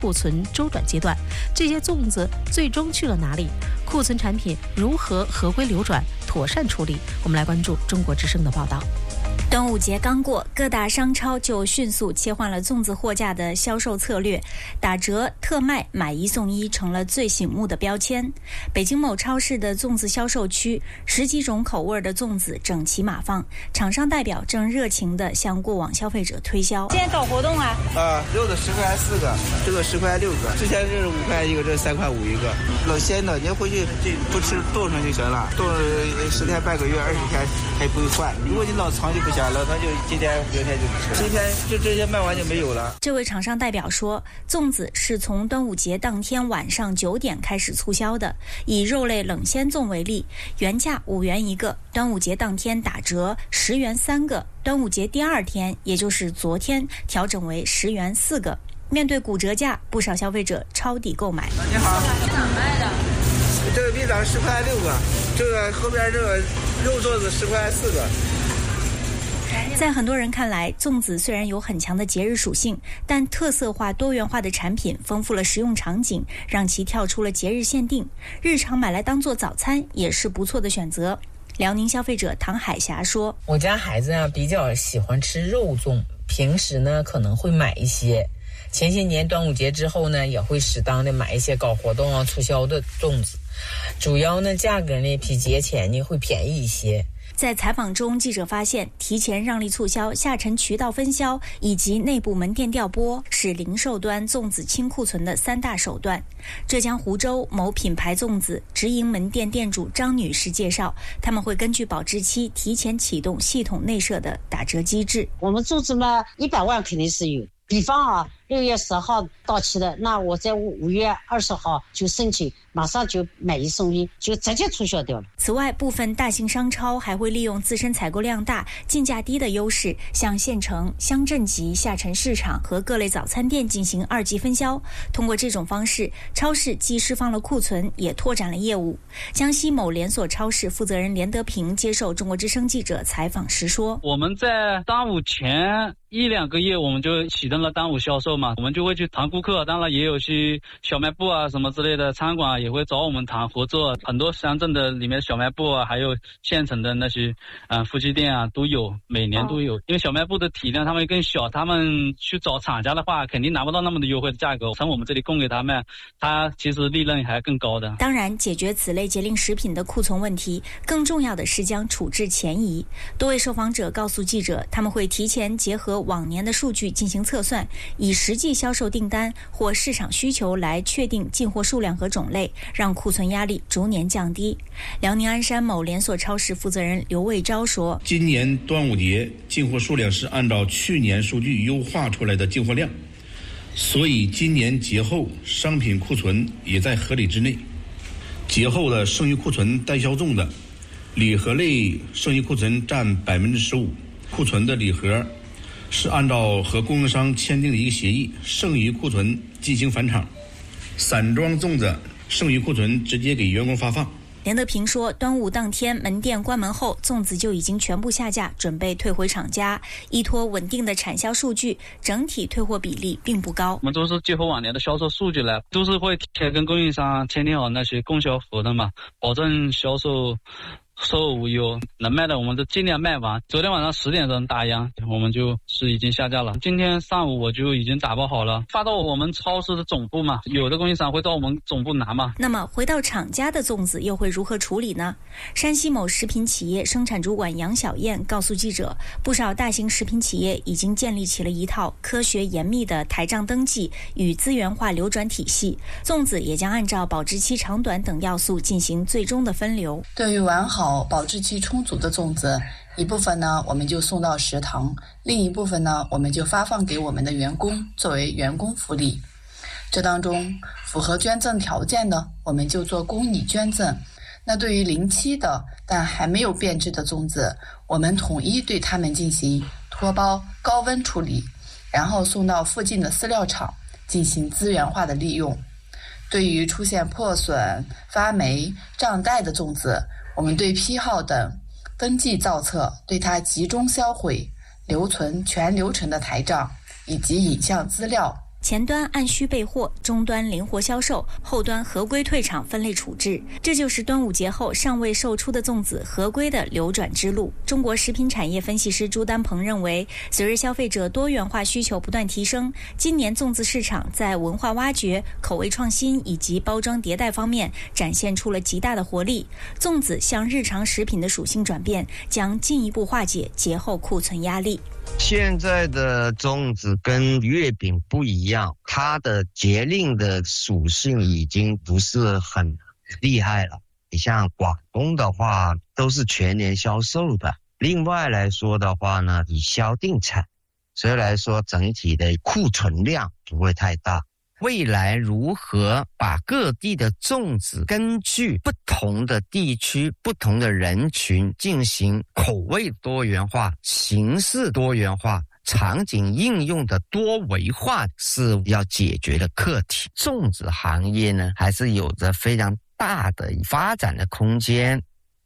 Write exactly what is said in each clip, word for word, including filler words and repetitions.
库存周转阶段，这些粽子最终去了哪里？库存产品如何合规流转、妥善处理？我们来关注中国之声的报道。 端午节刚过，各大商超就迅速切换了粽子货架的销售策略，打折、特卖、买一送一成了最醒目的标签。北京某超市的粽子销售区，十几种口味的粽子整齐码放，厂商代表正热情地向过往消费者推销。 现在搞活动啊！ 啊，肉的十块四个，这个十块六个，之前是五块一个，这三块五一个。冷鲜的，你要回去不吃冻上就行了，冻十天半个月、二十天还不会坏。如果你老藏就不行。老汤就今天明天就不吃，今天就这些卖完就没有了。 这位厂商代表说，粽子是从端午节当天晚上九点开始促销的。以肉类冷鲜粽为例，原价五元一个，端午节当天打折十元三个，端午节第二天，也就是昨天调整为十元四个。面对骨折价，不少消费者抄底购买。 你好， 在哪卖的？ 这个冰枣十块六个，这个后边这个肉粽子十块四个。 在很多人看来，粽子虽然有很强的节日属性，但特色化、多元化的产品丰富了食用场景，让其跳出了节日限定。日常买来当做早餐也是不错的选择。辽宁消费者唐海霞说：“ 我家孩子啊比较喜欢吃肉粽，平时呢可能会买一些。前些年端午节之后呢，也会适当的买一些搞活动啊、促销的粽子，主要呢价格呢比节前呢会便宜一些。” 在采访中，记者发现，提前让利促销、下沉渠道分销以及内部门店调拨是零售端粽子清库存的三大手段。浙江湖州某品牌粽子直营门店店主张女士介绍，他们会根据保质期提前启动系统内设的打折机制。 我们粽子嘛，一百万肯定是有。比方啊，六月十号到期的，那我在五月二十号就申请，马上就买一送一，就直接促销掉了。 此外，部分大型商超还会利用自身采购量大、进价低的优势，向县城、乡镇级下沉市场和各类早餐店进行二级分销。通过这种方式，超市既释放了库存，也拓展了业务。江西某连锁超市负责人连德平接受中国之声记者采访时说：“ 我们在端午前一两个月，我们就启动了端午销售嘛，我们就会去谈顾客，当然也有去小卖部啊什么之类的餐馆、啊、也会找我们谈合作，很多乡镇的里面小卖部啊，还有县城的那些呃夫妻店啊都有，每年都有。因为小卖部的体量他们更小，他们去找厂家的话，肯定拿不到那么的优惠的价格，从我们这里供给他们，他其实利润还更高的。 当然，解决此类节令食品的库存问题，更重要的是将处置前移。多位受访者告诉记者，他们会提前结合往年的数据进行测算，以实际销售订单或市场需求来确定进货数量和种类，让库存压力逐年降低。辽宁鞍山某连锁超市负责人刘卫昭说：“ 今年端午节进货数量是按照去年数据优化出来的进货量，所以今年节后商品库存也在合理之内。节后的剩余库存待销中的礼盒类剩余库存占百分之十五，库存的礼盒是按照和供应商签订的一个协议，剩余库存进行返厂，散装粽子剩余库存直接给员工发放。” 连德平说，端午当天门店关门后，粽子就已经全部下架，准备退回厂家。依托稳定的产销数据，整体退货比例并不高。 我们都是结合往年的销售数据来，都是会提前跟供应商签订好那些供销合同嘛，保证销售售无忧，能卖的我们就尽量卖完。昨天晚上十点钟打烊，我们就是已经下架了。今天上午我就已经打包好了，发到我们超市的总部嘛，有的供应商会到我们总部拿嘛。 那么回到厂家的粽子又会如何处理呢？山西某食品企业生产主管杨小燕告诉记者，不少大型食品企业已经建立起了一套科学严密的台账登记与资源化流转体系，粽子也将按照保质期长短等要素进行最终的分流。 对于完好保质期充足的粽子，一部分呢我们就送到食堂，另一部分呢我们就发放给我们的员工作为员工福利。这当中符合捐赠条件的，我们就做公益捐赠。那对于临期的但还没有变质的粽子，我们统一对它们进行脱包、高温处理，然后送到附近的饲料厂进行资源化的利用。对于出现破损、发霉、胀袋的粽子，我们对批号等登记造册，对它集中销毁，留存全流程的台账以及影像资料， 前端按需备货，终端灵活销售，后端合规退场分类处置。这就是端午节后尚未售出的粽子合规的流转之路。中国食品产业分析师朱丹鹏认为，随着消费者多元化需求不断提升，今年粽子市场在文化挖掘、口味创新以及包装迭代方面展现出了极大的活力。粽子向日常食品的属性转变，将进一步化解节后库存压力。 现在的粽子跟月饼不一样，它的节令的属性已经不是很厉害了。你像广东的话，都是全年销售的。另外来说的话呢，以销定产，所以来说整体的库存量不会太大。未来如何把各地的粽子根据不同的地区、不同的人群进行口味多元化、形式多元化、场景应用的多维化，是要解决的课题。粽子行业呢，还是有着非常大的发展的空间。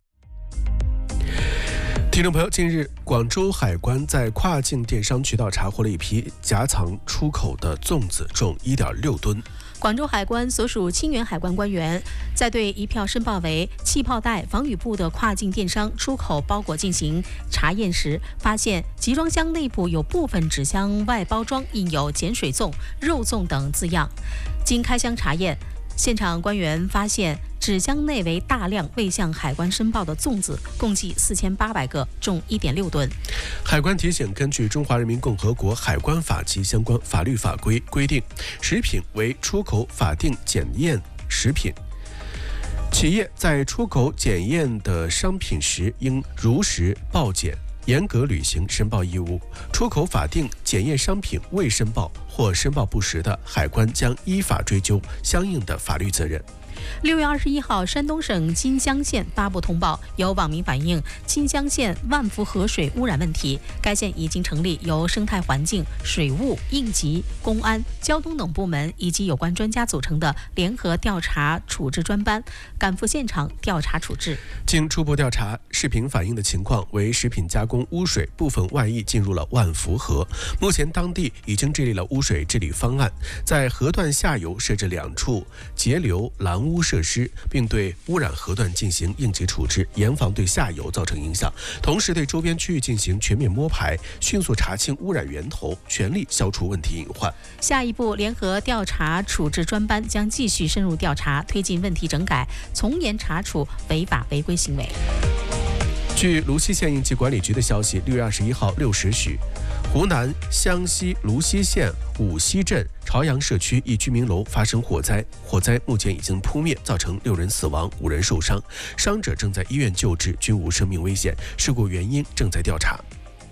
听众朋友，近日广州海关在跨境电商渠道查获了一批夹藏出口的粽子，重 一点六吨。 广州海关所属清远海关官员在对一票申报为气泡袋、防雨布的跨境电商出口包裹进行查验时，发现集装箱内部有部分纸箱外包装印有碱水粽、肉粽等字样。经开箱查验，现场官员发现纸箱内为大量未向海关申报的粽子，共计四千八百个，重 一点六吨。 海关提醒，根据《中华人民共和国海关法》及相关法律法规规定，食品为出口法定检验食品，企业在出口检验的商品时应如实报检，严格履行申报义务。出口法定检验商品未申报或申报不实的，海关将依法追究相应的法律责任。 六月二十一号，山东省金乡县发布通报，有网民反映金乡县万福河水污染问题。该县已经成立由生态环境、水务、应急、公安、交通等部门以及有关专家组成的联合调查处置专班，赶赴现场调查处置。 经初步调查，视频反映的情况为食品加工污水部分外溢进入了万福河。目前当地已经制定了污水治理方案，在河段下游设置两处截流拦污设施，并对污染河段进行应急处置，严防对下游造成影响。同时对周边区域进行全面摸排，迅速查清污染源头，全力消除问题隐患。 下一步，联合调查处置专班将继续深入调查，推进问题整改，从严查处违法违规行为。 据泸溪县应急管理局的消息，六月二十一号六时许，湖南湘西泸溪县五溪镇朝阳社区一居民楼发生火灾，火灾目前已经扑灭，造成六人死亡、五人受伤，伤者正在医院救治，均无生命危险。事故原因正在调查。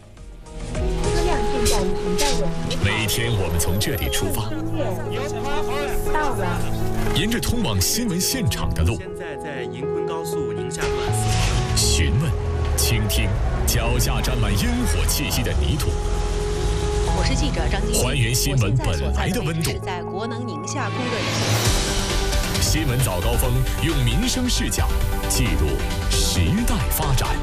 每天我们从这里出发， 到了， 沿着通往新闻现场的路， 现在在银昆高速宁夏段询问、倾听脚下沾满烟火气息的泥土。 我是记者张晶， 还原新闻本来的温度。 在国能宁夏供热线。 新闻早高峰用民生视角记录时代发展。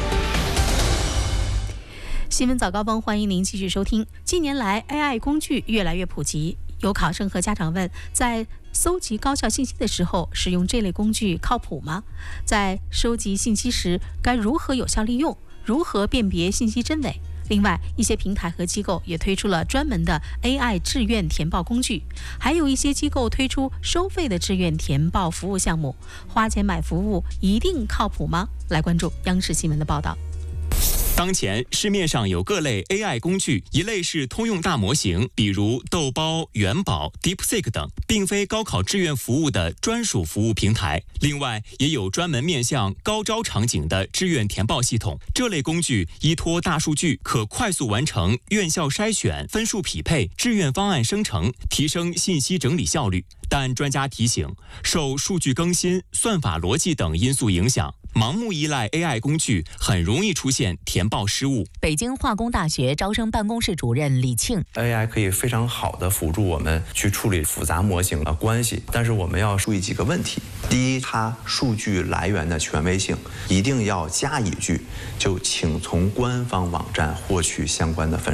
新闻早高峰，欢迎您继续收听。近年来 A I 工具越来越普及，有考生和家长问，在搜集高校信息的时候，使用这类工具靠谱吗？在收集信息时，该如何有效利用？如何辨别信息真伪？另外，一些平台和机构也推出了专门的 A I 志愿填报工具，还有一些机构推出收费的志愿填报服务项目。花钱买服务一定靠谱吗？来关注央视新闻的报道。 当前市面上有各类 A I 工具，一类是通用大模型，比如豆包、元宝、DeepSeek 等，并非高考志愿服务的专属服务平台。另外，也有专门面向高招场景的志愿填报系统。这类工具依托大数据，可快速完成院校筛选、分数匹配、志愿方案生成，提升信息整理效率。但专家提醒，受数据更新、算法逻辑等因素影响，盲目依赖 A I 工具很容易出现填报失误。 北京化工大学招生办公室主任李庆 ：A I 可以非常好的辅助我们去处理复杂模型的关系，但是我们要注意几个问题。第一，它数据来源的权威性一定要加一句，就请从官方网站获取相关的分数。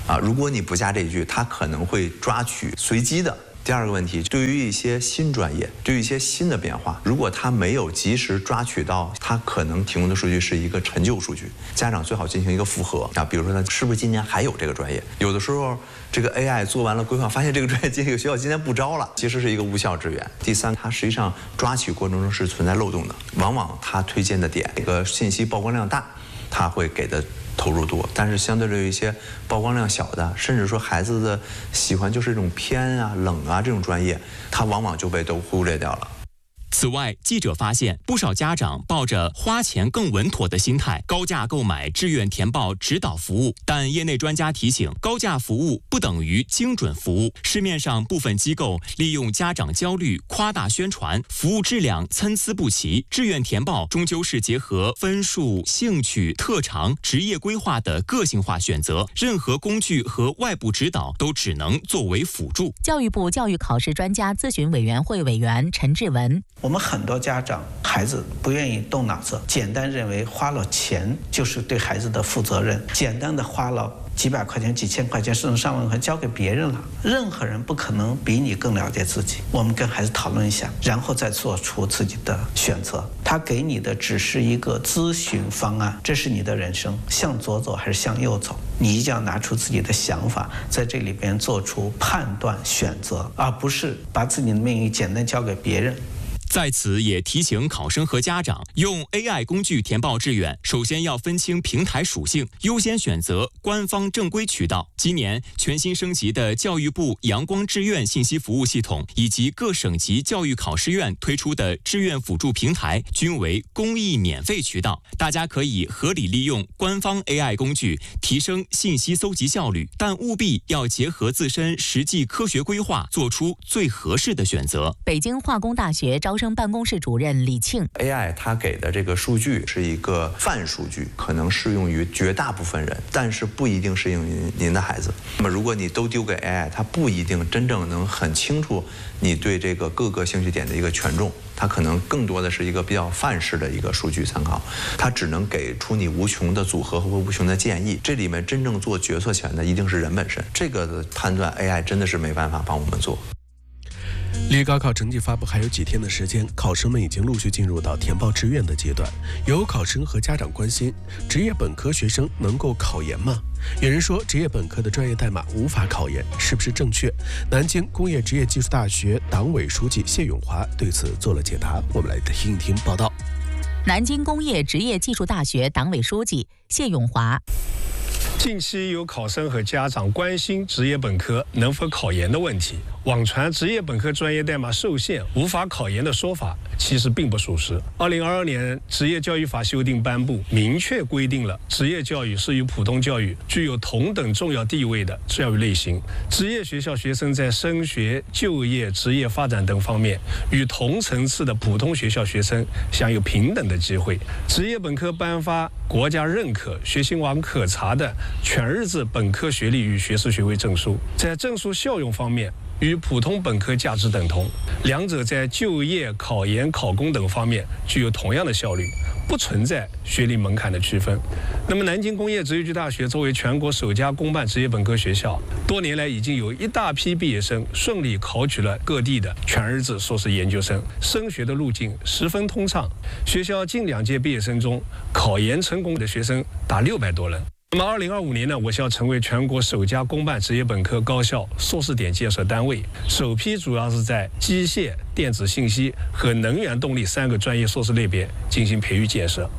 啊。如果你不加这一句，它可能会抓取随机的。第二个问题，对于一些新专业，对于一些新的变化，如果它没有及时抓取到，它可能提供的数据是一个陈旧数据，家长最好进行一个复核啊。比如说，他是不是今年还有这个专业？有的时候，这个 A I 做完了规划，发现这个专业这个学校今年不招了，其实是一个无效支援。第三，它实际上抓取过程中是存在漏洞的，往往它推荐的点，这个信息曝光量大，它会给的投入多，但是相对于一些曝光量小的，甚至说孩子的喜欢就是这种偏啊、冷啊这种专业，它往往就被都忽略掉了。 此外，记者发现不少家长抱着花钱更稳妥的心态，高价购买志愿填报指导服务。但业内专家提醒，高价服务不等于精准服务。市面上部分机构利用家长焦虑夸大宣传，服务质量参差不齐。志愿填报终究是结合分数、兴趣、特长、职业规划的个性化选择，任何工具和外部指导都只能作为辅助。 教育部教育考试专家咨询委员会委员陈志文。 我们很多家长孩子不愿意动脑子，简单认为花了钱就是对孩子的负责任，简单的花了几百块钱、几千块钱，甚至上万块钱交给别人了。任何人不可能比你更了解自己。我们跟孩子讨论一下，然后再做出自己的选择。他给你的只是一个咨询方案，这是你的人生，向左走还是向右走？你一定要拿出自己的想法，在这里边做出判断选择，而不是把自己的命运简单交给别人。 在此也提醒考生和家长，用 A I 工具填报志愿，首先要分清平台属性，优先选择官方正规渠道。今年全新升级的教育部阳光志愿信息服务系统，以及各省级教育考试院推出的志愿辅助平台，均为公益免费渠道。大家可以合理利用官方 A I 工具，提升信息搜集效率，但务必要结合自身实际科学规划，做出最合适的选择。 北京化工大学招生办公室主任李庆 A I 它给的这个数据是一个泛数据，可能适用于绝大部分人，但是不一定适用于您的孩子。那么如果你都丢给 A I， 它不一定真正能很清楚你对这个各个兴趣点的一个权重，它可能更多的是一个比较范式的一个数据参考，它只能给出你无穷的组合和无穷的建议。这里面真正做决策权的一定是人本身，这个的判断 A I 真的是没办法帮我们做。 离高考成绩发布还有几天的时间，考生们已经陆续进入到填报志愿的阶段。有考生和家长关心，职业本科学生能够考研吗？有人说职业本科的专业代码无法考研，是不是正确？南京工业职业技术大学党委书记谢永华对此做了解答，我们来听一听报道。 南京工业职业技术大学党委书记谢永华。 近期有考生和家长关心职业本科能否考研的问题，网传职业本科专业代码受限无法考研的说法其实并不属实。二零二二年职业教育法修订颁布，明确规定了职业教育是与普通教育具有同等重要地位的教育类型。职业学校学生在升学、就业、职业发展等方面，与同层次的普通学校学生享有平等的机会。职业本科颁发国家认可、学信网可查的全日制本科学历与学士学位证书，在证书效用方面与普通本科价值等同，两者在就业、考研、考公等方面具有同样的效率，不存在学历门槛的区分。那么，南京工业职业技术大学作为全国首家公办职业本科学校，多年来已经有一大批毕业生顺利考取了各地的全日制硕士研究生，升学的路径十分通畅。学校近两届毕业生中，考研成功的学生达六百多人。那么，二零二五年呢，我校成为全国首家公办职业本科高校硕士点建设单位，首批主要是在机械、电子信息和能源动力三个专业硕士类别进行培育建设。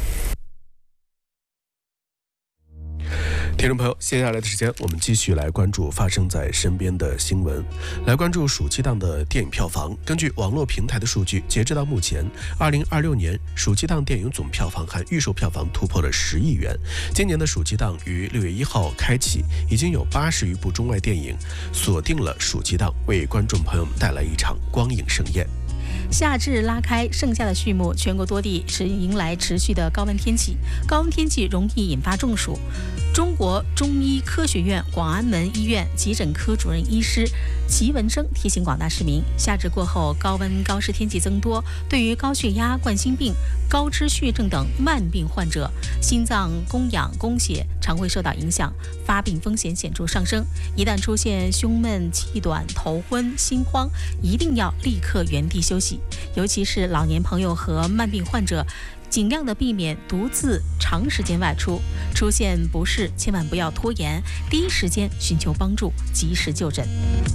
听众朋友，接下来的时间我们继续来关注发生在身边的新闻，来关注暑期档的电影票房。根据网络平台的数据，截止到目前，二零二六年暑期档电影总票房和预售票房突破了十亿元。今年的暑期档于六月一号开启，已经有八十余部中外电影锁定了暑期档，为观众朋友们带来一场光影盛宴。 夏至拉开，盛夏的序幕，全国多地是迎来持续的高温天气，高温天气容易引发中暑。中国中医科学院广安门医院急诊科主任医师齐文生提醒广大市民，夏至过后高温高湿天气增多，对于高血压、冠心病、高脂血症等慢病患者、心脏供氧、供血、 常会受到影响，发病风险显著上升。一旦出现胸闷、气短、头昏、心慌，一定要立刻原地休息。尤其是老年朋友和慢病患者，尽量的避免独自长时间外出。出现不适，千万不要拖延，第一时间寻求帮助，及时就诊。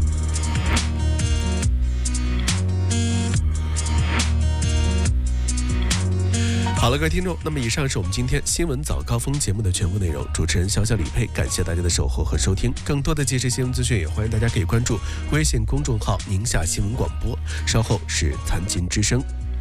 好了，各位听众，那么以上是我们今天新闻早高峰节目的全部内容。主持人小小李佩，感谢大家的守候和收听。更多的即时新闻资讯，也欢迎大家可以关注微信公众号“宁夏新闻广播”。稍后是财经之声。